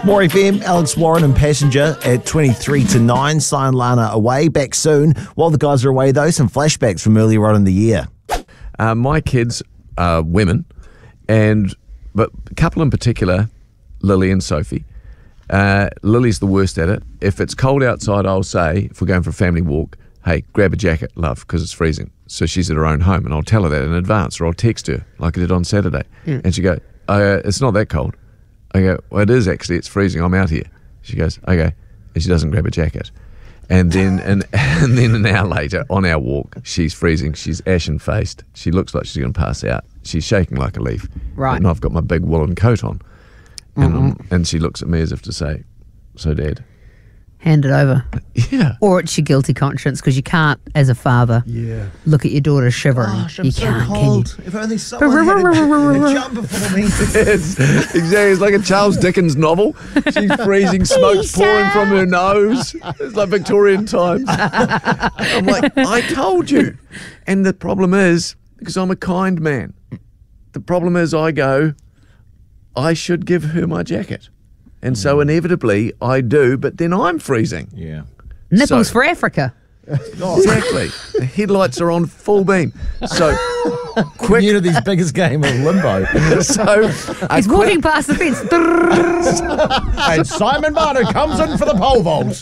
More FM, Alex Warren and Passenger at 23 to 9. Sign Lana away. Back soon. While the guys are away, though, some flashbacks from earlier on in the year. My kids are women, but a couple in particular, Lily and Sophie. Lily's the worst at it. If it's cold outside, I'll say, if we're going for a family walk, hey, grab a jacket, love, because it's freezing. So she's at her own home, and I'll tell her that in advance, or I'll text her like I did on Saturday. And she go, it's not that cold. I go, well, it is actually. It's freezing. I'm out here. She goes, okay. And she doesn't grab a jacket. And then and then an hour later, on our walk, she's freezing. She's ashen-faced. She looks like she's going to pass out. She's shaking like a leaf. Right. And I've got my big woolen coat on. And she looks at me as if to say, so, Dad. Hand it over. Yeah. Or it's your guilty conscience because you can't, as a father, look at your daughter shivering. Gosh, I'm you so can't, cold. can you? If only someone had a jumper for me. It's like a Charles Dickens novel. She's freezing, smoke's pouring from her nose. It's like Victorian times. I'm like, I told you. And the problem is, because I'm a kind man, the problem is I should give her my jacket. And so inevitably I do, but then I'm freezing. Yeah. Nipples for Africa. Exactly. The headlights are on full beam. So quick. New to these biggest game of limbo. He's walking past the fence. And Simon Barner comes in for the pole vault.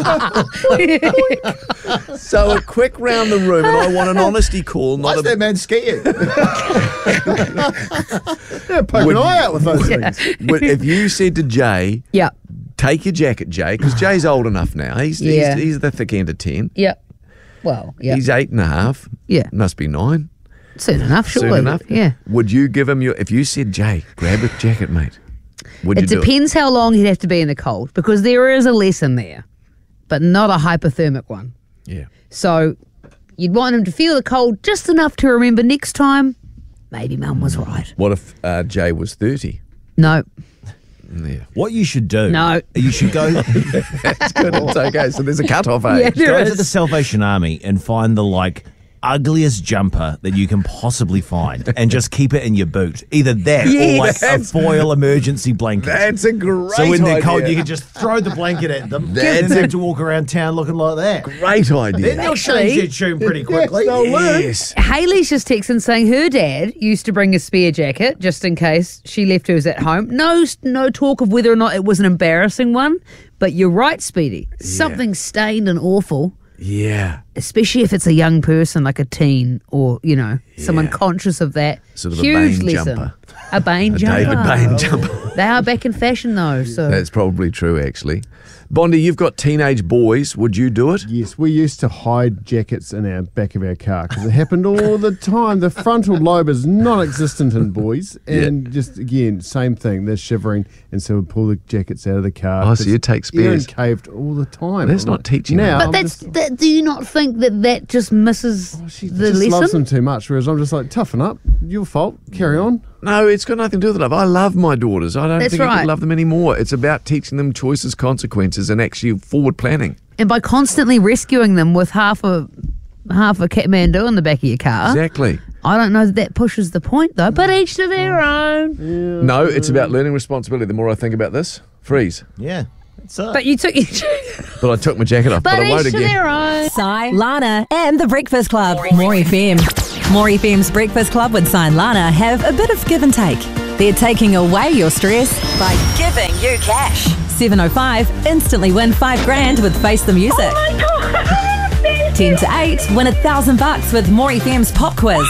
So a quick round the room, and I want an honesty call. Why's that man skiing? Poke an eye out with those things. If you said to Jay, Yeah. take your jacket, Jay, because Jay's old enough now. He's the thick end of 10. Yeah. Well, yeah. He's 8.5. Yeah. Must be 9. Soon enough, surely. Soon enough. Yeah. Would you give him if you said, Jay, grab a jacket, mate, would you It do depends how long he'd have to be in the cold because there is a lesson there, but not a hypothermic one. Yeah. So you'd want him to feel the cold just enough to remember next time, maybe Mum was right. What if Jay was 30? No. Yeah. What you should do. No. You should go. That's good. It's okay. So there's a cut-off age. Yeah, there Go is. to the Salvation Army and find the ugliest jumper that you can possibly find and just keep it in your boot. Either that or a foil emergency blanket. That's a great So when they're cold, idea. you can just throw the blanket at them. That's and then have to walk around town looking like that. Great idea. Then they'll change their tune pretty quickly. Yes. Haley's just texting saying her dad used to bring a spare jacket just in case she left hers at home. No talk of whether or not it was an embarrassing one, but you're right, Speedy. Something stained and awful. Yeah. Especially if it's a young person like a teen or, someone conscious of that. Sort of a Huge Bane lesson. jumper. A Bane jumper. David Bane jumper. They are back in fashion though. So That's probably true, actually. Bondi, you've got teenage boys. Would you do it? Yes, we used to hide jackets in our back of our car because it happened all the time. The frontal lobe is non-existent in boys, and just again, same thing. They're shivering, and so we pull the jackets out of the car. Oh, so you take Erin spares. caved all the time. That's I'm not teaching now. them. but do you not think that just misses She the just loves them lesson? too much. Whereas I'm just like, toughen up. Your fault. Carry on. No, it's got nothing to do with love. I love my daughters. I don't That's think I right. could love them anymore. It's about teaching them choices, consequences, and actually forward planning. And by constantly rescuing them with half a Kathmandu in the back of your car, Exactly. I don't know that pushes the point though. But each to their own. No, it's about learning responsibility. The more I think about this, freeze. Yeah. That's it. But you took But I took my jacket off, but but I won't each to again. their own. Si, Lana, and the Breakfast Club. More FM. More FM's Breakfast Club with Si and Lana have a bit of give and take. They're taking away your stress by giving you cash. 7:05, instantly win $5,000 with Face the Music. Oh my God! 10 to 8, win $1,000 with More FM's Pop Quiz.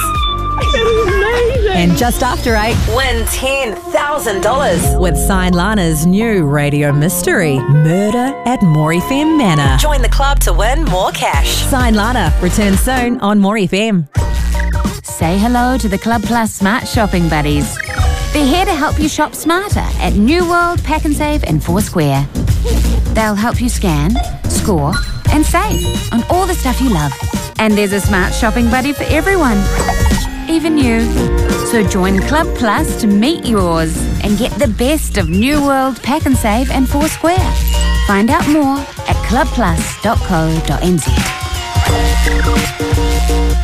And just after 8, win $10,000 with Si and Lana's new radio mystery, Murder at More FM Manor. Join the club to win more cash. Si and Lana returns soon on More FM. Say hello to the Club Plus Smart Shopping Buddies. They're here to help you shop smarter at New World, Pack and Save and Foursquare. They'll help you scan, score and save on all the stuff you love. And there's a smart shopping buddy for everyone, even you. So join Club Plus to meet yours and get the best of New World, Pack and Save and Foursquare. Find out more at clubplus.co.nz.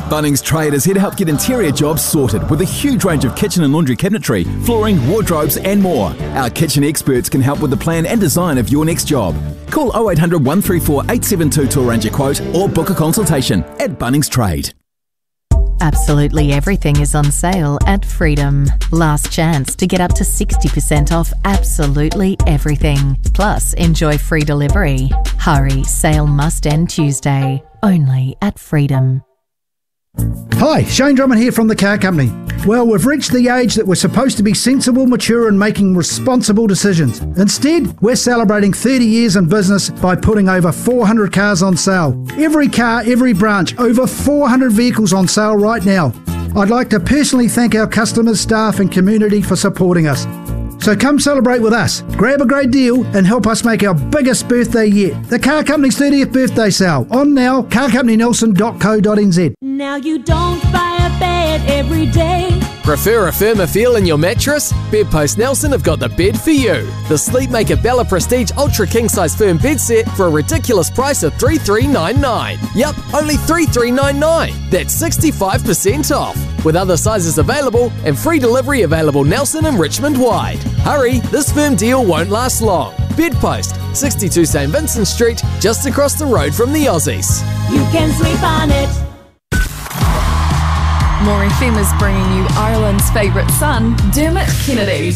Bunnings Trade is here to help get interior jobs sorted with a huge range of kitchen and laundry cabinetry, flooring, wardrobes and more. Our kitchen experts can help with the plan and design of your next job. Call 0800 134 872 to arrange a quote or book a consultation at Bunnings Trade. Absolutely everything is on sale at Freedom. Last chance to get up to 60% off absolutely everything. Plus, enjoy free delivery. Hurry, sale must end Tuesday. Only at Freedom. Hi, Shane Drummond here from the Car Company. Well, we've reached the age that we're supposed to be sensible, mature and making responsible decisions. Instead, we're celebrating 30 years in business by putting over 400 cars on sale. Every car, every branch, over 400 vehicles on sale right now. I'd like to personally thank our customers, staff and community for supporting us. So come celebrate with us, grab a great deal and help us make our biggest birthday yet. The Car Company's 30th birthday sale. On now, carcompany.nelson.co.nz. Now you don't buy a bed every day. Prefer a firmer feel in your mattress? Bedpost Nelson have got the bed for you. The Sleepmaker Bella Prestige Ultra King Size Firm Bed Set for a ridiculous price of $3,399. Yup, only $3,399. That's 65% off. With other sizes available and free delivery available Nelson and Richmond wide. Hurry, this firm deal won't last long. Bedpost, 62 St Vincent Street, just across the road from the Aussies. You can sleep on it. More FM is bringing you Ireland's favourite son, Dermot Kennedy.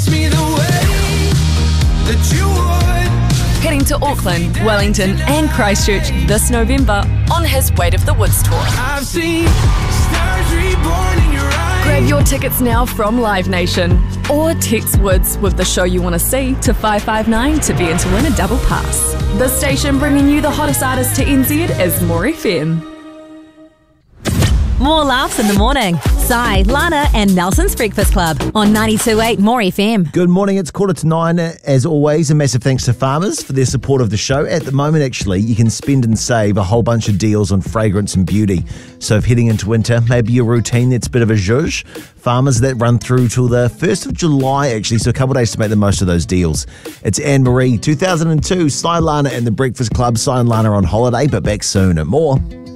Heading to Auckland, Wellington and Christchurch this November on his Weight of the Woods tour. Grab your tickets now from Live Nation or text Woods with the show you want to see to 559 to be in to win a double pass. The station bringing you the hottest artist to NZ is More FM. More laughs in the morning. Sai, Lana and Nelson's Breakfast Club on 92.8 More FM. Good morning, it's 8:45. As always, a massive thanks to Farmers for their support of the show. At the moment, actually, you can spend and save a whole bunch of deals on fragrance and beauty. So if heading into winter, maybe your routine that's a bit of a zhuzh, Farmers that run through till the 1st of July, actually, so a couple of days to make the most of those deals. It's Anne-Marie, 2002, Sai, Lana and the Breakfast Club. Sai and Lana on holiday, but back soon. And more.